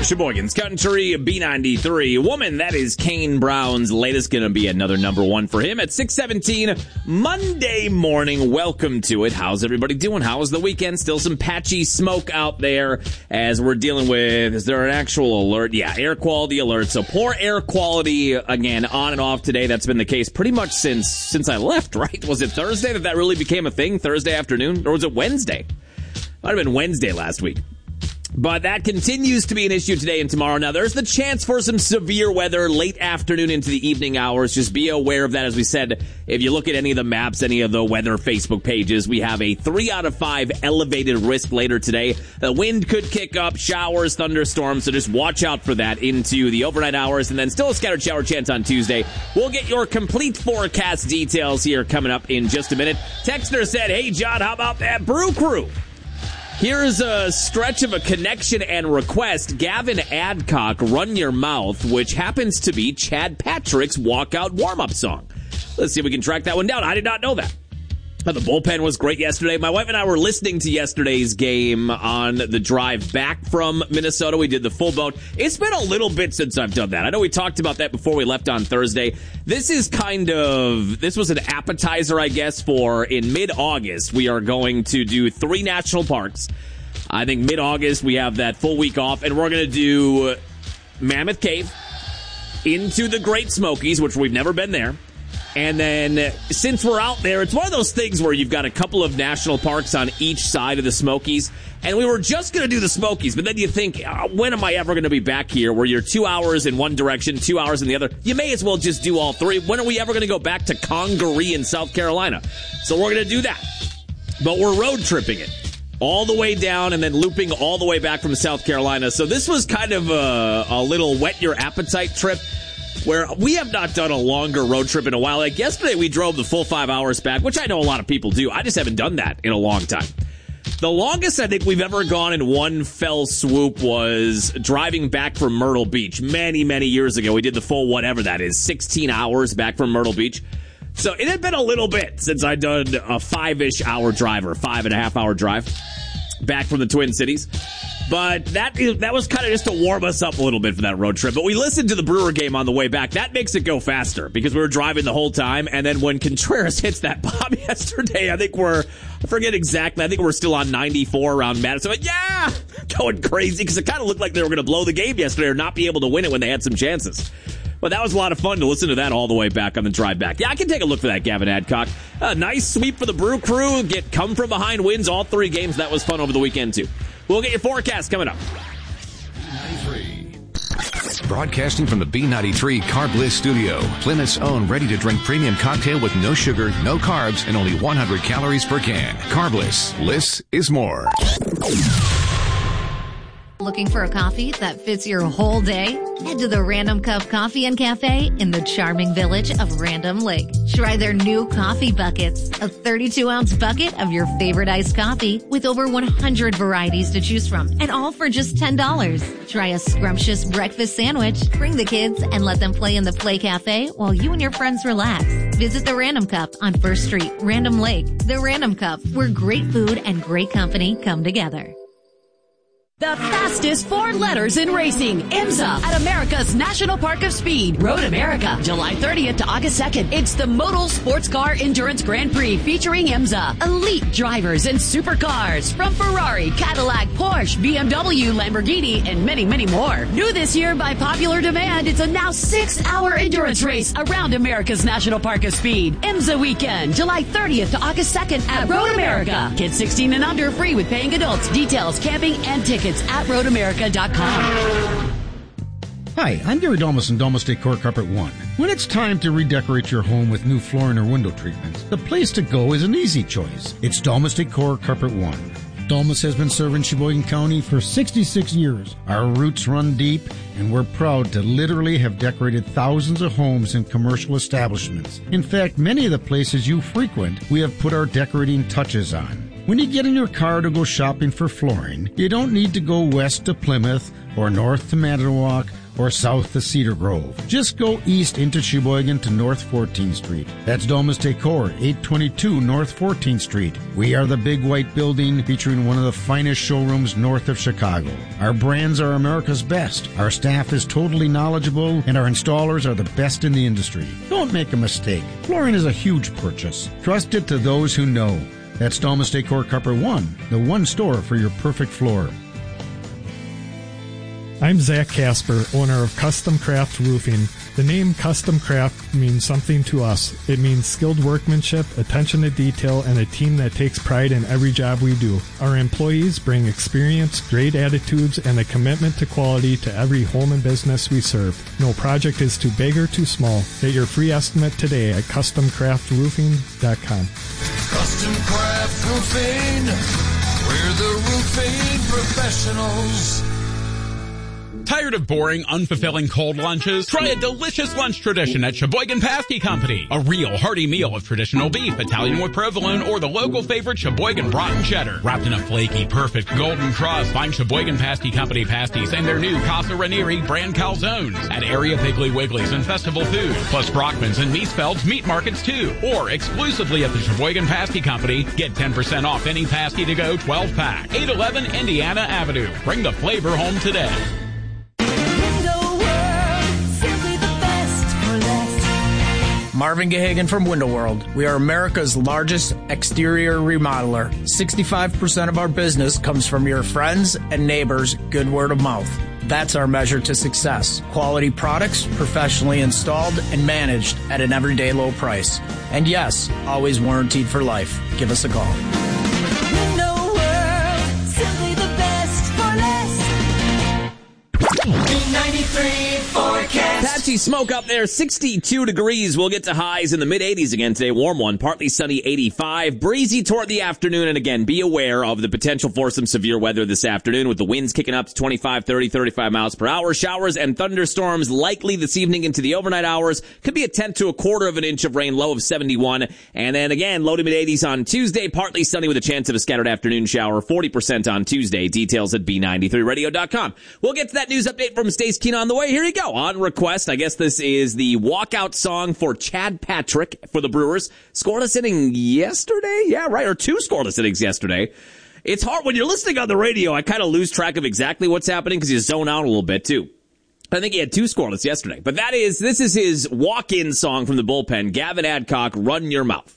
Sheboygan's Country, B93. Woman, that is Kane Brown's latest. Going to be another number one for him at 6:17 Monday morning. Welcome to it. How's everybody doing? How was the weekend? Still some patchy smoke out there as we're dealing with, is there an actual alert? Yeah, air quality alert. So poor air quality, again, on and off today. That's been the case pretty much since I left, right? Was it Thursday that really became a thing? Thursday afternoon? Or was it Wednesday? Might have been Wednesday last week. But that continues to be an issue today and tomorrow. Now, there's the chance for some severe weather late afternoon into the evening hours. Just be aware of that. As we said, if you look at any of the maps, any of the weather Facebook pages, we have a 3 out of 5 elevated risk later today. The wind could kick up, showers, thunderstorms, so just watch out for that into the overnight hours. And then still a scattered shower chance on Tuesday. We'll get your complete forecast details here coming up in just a minute. Texter said, hey, John, how about that Brew Crew? Here's a stretch of a connection and request. Gavin Adcock, Run Your Mouth, which happens to be Chad Patrick's walkout warm-up song. Let's see if we can track that one down. I did not know that. The bullpen was great yesterday. My wife and I were listening to yesterday's game on the drive back from Minnesota. We did the full boat. It's been a little bit since I've done that. I know we talked about that before we left on Thursday. This was an appetizer, I guess, for in mid-August. We are going to do 3 national parks. I think mid-August we have that full week off, and we're going to do Mammoth Cave, into the Great Smokies, which we've never been there. And then, since we're out there, it's one of those things where you've got a couple of national parks on each side of the Smokies. And we were just going to do the Smokies, but then you think, when am I ever going to be back here where you're 2 hours in one direction, 2 hours in the other? You may as well just do all 3. When are we ever going to go back to Congaree in South Carolina? So we're going to do that. But we're road tripping it all the way down and then looping all the way back from South Carolina. So this was kind of a little whet your appetite trip, where we have not done a longer road trip in a while. Like yesterday, we drove the full 5 hours back, which I know a lot of people do. I just haven't done that in a long time. The longest I think we've ever gone in one fell swoop was driving back from Myrtle Beach many, many years ago. We did the full whatever that is, 16 hours back from Myrtle Beach. So it had been a little bit since I'd done a 5-ish hour drive or 5.5 hour drive back from the Twin Cities. But that was kind of just to warm us up a little bit for that road trip. But we listened to the Brewer game on the way back. That makes it go faster because we were driving the whole time. And then when Contreras hits that bomb yesterday, I forget exactly. I think we're still on 94 around Madison. But yeah, going crazy because it kind of looked like they were going to blow the game yesterday or not be able to win it when they had some chances. But that was a lot of fun to listen to that all the way back on the drive back. Yeah, I can take a look for that, Gavin Adcock. A nice sweep for the Brew Crew. Come from behind wins all 3 games. That was fun over the weekend, too. We'll get your forecast coming up. Broadcasting from the B93 Carb Bliss studio, Plymouth's own ready-to-drink premium cocktail with no sugar, no carbs, and only 100 calories per can. Carb Bliss. Bliss is more. Looking for a coffee that fits your whole day? Head to the Random Cup Coffee and Cafe in the charming village of Random Lake. Try their new coffee buckets, a 32-ounce bucket of your favorite iced coffee with over 100 varieties to choose from, and all for just $10. Try a scrumptious breakfast sandwich, bring the kids, and let them play in the Play Cafe while you and your friends relax. Visit the Random Cup on 1st Street, Random Lake. The Random Cup, where great food and great company come together. The fastest 4 letters in racing, IMSA, at America's National Park of Speed, Road America, July 30th to August 2nd. It's the Modal Sports Car Endurance Grand Prix featuring IMSA. Elite drivers and supercars from Ferrari, Cadillac, Porsche, BMW, Lamborghini, and many, many more. New this year by popular demand, it's a now 6-hour endurance race around America's National Park of Speed. IMSA weekend, July 30th to August 2nd at Road America. Kids 16 and under free with paying adults. Details, camping, and tickets at roadamerica.com. Hi, I'm Gary Domus and Domus Decor Carpet One. When it's time to redecorate your home with new flooring or window treatments, the place to go is an easy choice. It's Domus Decor Carpet One. Domus has been serving Sheboygan County for 66 years. Our roots run deep, and we're proud to literally have decorated thousands of homes and commercial establishments. In fact, many of the places you frequent, we have put our decorating touches on. When you get in your car to go shopping for flooring, you don't need to go west to Plymouth or north to Manitowoc or south to Cedar Grove. Just go east into Sheboygan to North 14th Street. That's Domus Decor, 822 North 14th Street. We are the big white building featuring one of the finest showrooms north of Chicago. Our brands are America's best. Our staff is totally knowledgeable, and our installers are the best in the industry. Don't make a mistake. Flooring is a huge purchase. Trust it to those who know. That's Domus Decor Carpet One, the one store for your perfect floor. I'm Zach Casper, owner of Custom Craft Roofing. The name Custom Craft means something to us. It means skilled workmanship, attention to detail, and a team that takes pride in every job we do. Our employees bring experience, great attitudes, and a commitment to quality to every home and business we serve. No project is too big or too small. Get your free estimate today at CustomCraftRoofing.com. Custom Craft Roofing, we're the roofing professionals. Tired of boring, unfulfilling cold lunches? Try a delicious lunch tradition at Sheboygan Pasty Company. A real hearty meal of traditional beef, Italian with provolone, or the local favorite Sheboygan Broughton Cheddar. Wrapped in a flaky, perfect golden crust, find Sheboygan Pasty Company pasties and their new Casa Ranieri brand calzones at area Piggly Wigglies and Festival Food, plus Brockman's and Miesfeld's meat markets too. Or exclusively at the Sheboygan Pasty Company, get 10% off any pasty to go 12-pack. 811 Indiana Avenue. Bring the flavor home today. Marvin Gahagan from Window World. We are America's largest exterior remodeler. 65% of our business comes from your friends and neighbors' good word of mouth. That's our measure to success. Quality products, professionally installed and managed at an everyday low price. And yes, always warranted for life. Give us a call. Window World, simply the best for less. B93 forecast. Patchy smoke up there, 62 degrees. We'll get to highs in the mid-80s again today. Warm one, partly sunny, 85. Breezy toward the afternoon, and again, be aware of the potential for some severe weather this afternoon with the winds kicking up to 25, 30, 35 miles per hour. Showers and thunderstorms likely this evening into the overnight hours. Could be a tenth to a quarter of an inch of rain, low of 71. And then again, low to mid-80s on Tuesday, partly sunny with a chance of a scattered afternoon shower, 40% on Tuesday. Details at B93radio.com. We'll get to that news update from Stace Keen on the way. Here you go. On request, I guess this is the walkout song for Chad Patrick for the Brewers. Scoreless inning yesterday? Yeah, right. Or 2 scoreless innings yesterday. It's hard when you're listening on the radio. I kind of lose track of exactly what's happening because you zone out a little bit too. I think he had 2 scoreless yesterday. But this is his walk-in song from the bullpen. Gavin Adcock, Run Your Mouth.